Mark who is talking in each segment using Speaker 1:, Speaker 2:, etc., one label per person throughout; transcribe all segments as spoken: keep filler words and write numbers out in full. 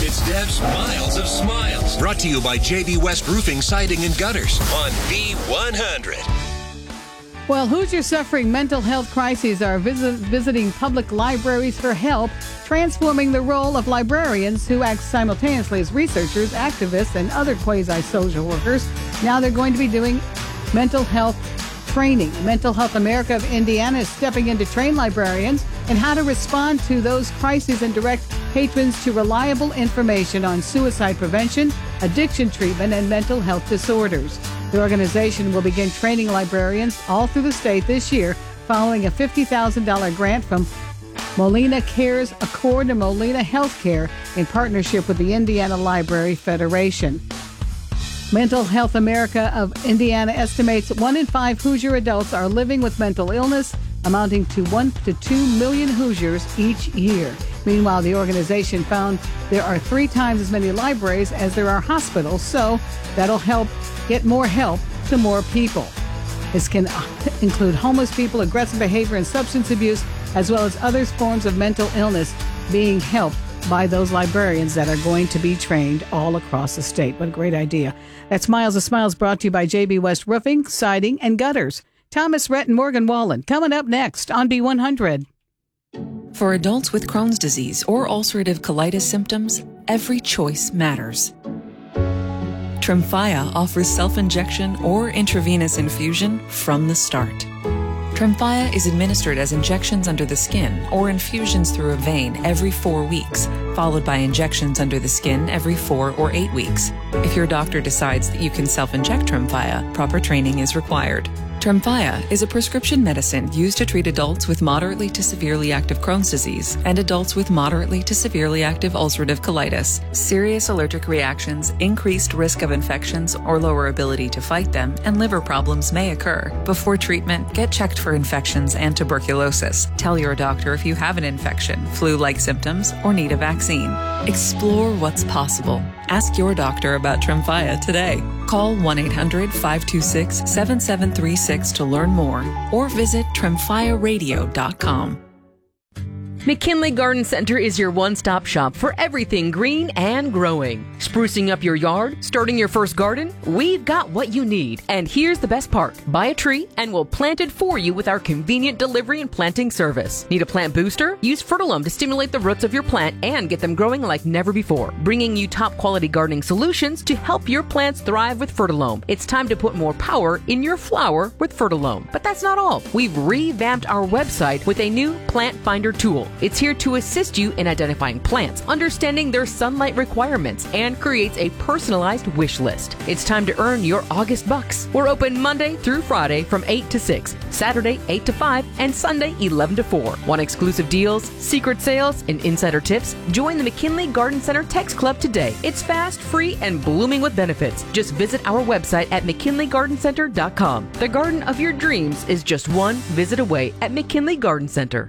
Speaker 1: It's Deb's Miles of Smiles. Brought to you by J B West Roofing, Siding, and Gutters on B one hundred.
Speaker 2: Well, Hoosiers suffering mental health crises are visit, visiting public libraries for help, transforming the role of librarians who act simultaneously as researchers, activists, and other quasi-social workers. Now they're going to be doing mental health training. Mental Health America of Indiana is stepping in to train librarians in how to respond to those crises and direct patrons to reliable information on suicide prevention, addiction treatment, and mental health disorders. The organization will begin training librarians all through the state this year following a fifty thousand dollars grant from Molina Cares Accord and Molina Healthcare in partnership with the Indiana Library Federation. Mental Health America of Indiana estimates one in five Hoosier adults are living with mental illness, amounting to one to two million Hoosiers each year. Meanwhile, the organization found there are three times as many libraries as there are hospitals, so that'll help get more help to more people. This can include homeless people, aggressive behavior, and substance abuse, as well as other forms of mental illness being helped by those librarians that are going to be trained all across the state. What a great idea. That's Miles of Smiles, brought to you by J B West Roofing, Siding, and Gutters. Thomas Rhett and Morgan Wallen coming up next on B one hundred.
Speaker 3: For adults with Crohn's disease or ulcerative colitis symptoms, every choice matters. Tremfya offers self-injection or intravenous infusion from the start. Tremfya is administered as injections under the skin or infusions through a vein every four weeks, followed by injections under the skin every four or eight weeks. If your doctor decides that you can self-inject Tremfya, proper training is required. Tremfya is a prescription medicine used to treat adults with moderately to severely active Crohn's disease and adults with moderately to severely active ulcerative colitis. Serious allergic reactions, increased risk of infections or lower ability to fight them, and liver problems may occur. Before treatment, get checked for infections and tuberculosis. Tell your doctor if you have an infection, flu-like symptoms, or need a vaccine. Explore what's possible. Ask your doctor about Tremfya today. Call one eight hundred five two six seven seven three six to learn more or visit tremfya radio dot com.
Speaker 4: McKinley Garden Center is your one-stop shop for everything green and growing. Sprucing up your yard? Starting your first garden? We've got what you need. And here's the best part. Buy a tree and we'll plant it for you with our convenient delivery and planting service. Need a plant booster? Use Fertilome to stimulate the roots of your plant and get them growing like never before. Bringing you top-quality gardening solutions to help your plants thrive with Fertilome. It's time to put more power in your flower with Fertilome. But that's not all. We've revamped our website with a new Plant Finder tool. It's here to assist you in identifying plants, understanding their sunlight requirements, and creates a personalized wish list. It's time to earn your August bucks. We're open Monday through Friday from eight to six, Saturday eight to five, and Sunday eleven to four. Want exclusive deals, secret sales, and insider tips? Join the McKinley Garden Center Text Club today. It's fast, free, and blooming with benefits. Just visit our website at mckinley garden center dot com. The garden of your dreams is just one visit away at McKinley Garden Center.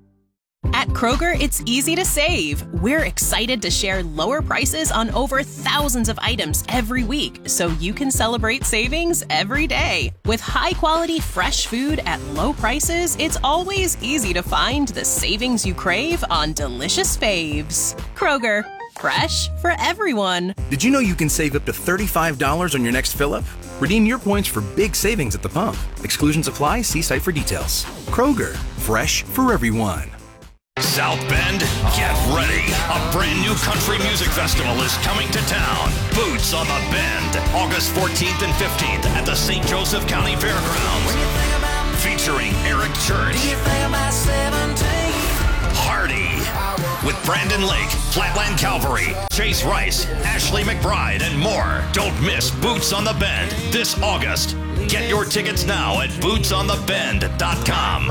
Speaker 5: At Kroger, it's easy to save. We're excited to share lower prices on over thousands of items every week, so you can celebrate savings every day. With high-quality, fresh food at low prices, it's always easy to find the savings you crave on delicious faves. Kroger, fresh for everyone.
Speaker 6: Did you know you can save up to thirty-five dollars on your next fill-up? Redeem your points for big savings at the pump. Exclusions apply. See site for details. Kroger, fresh for everyone.
Speaker 7: South Bend, get ready. A brand new country music festival is coming to town. Boots on the Bend, August fourteenth and fifteenth at the Saint Joseph County Fairgrounds. Featuring Eric Church, Hardy, with Brandon Lake, Flatland Calvary, Chase Rice, Ashley McBride, and more. Don't miss Boots on the Bend this August. Get your tickets now at boots on the bend dot com.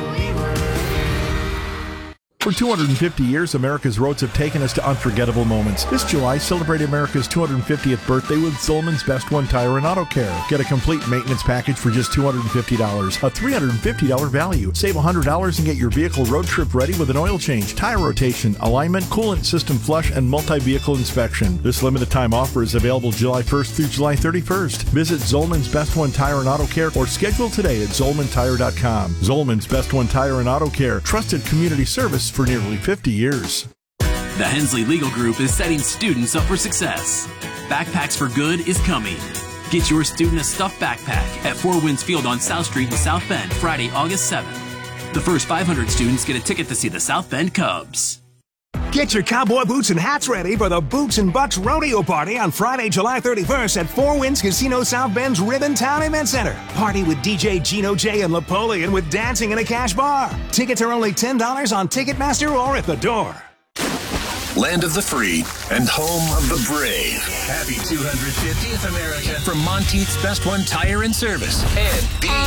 Speaker 8: For two hundred fifty years, America's roads have taken us to unforgettable moments. This July, celebrate America's two hundred fiftieth birthday with Zolman's Best One Tire and Auto Care. Get a complete maintenance package for just two hundred fifty dollars, a three hundred fifty dollars value. Save one hundred dollars and get your vehicle road trip ready with an oil change, tire rotation, alignment, coolant system flush, and multi-vehicle inspection. This limited time offer is available July first through July thirty-first. Visit Zolman's Best One Tire and Auto Care or schedule today at zolman tire dot com. Zolman's Best One Tire and Auto Care, trusted community service for nearly fifty years.
Speaker 9: The Hensley Legal Group is setting students up for success. Backpacks for Good is coming. Get your student a stuffed backpack at Four Winds Field on South Street in South Bend, Friday, August seventh. The first five hundred students get a ticket to see the South Bend Cubs.
Speaker 10: Get your cowboy boots and hats ready for the Boots and Bucks Rodeo Party on Friday, July thirty-first at Four Winds Casino South Bend's Ribbon Town Event Center. Party with D J Gino J and Napoleon with dancing and a cash bar. Tickets are only ten dollars on Ticketmaster or at the door.
Speaker 1: Land of the free and home of the brave. Happy two hundred fiftieth America from Monteith's Best One Tire and Service and B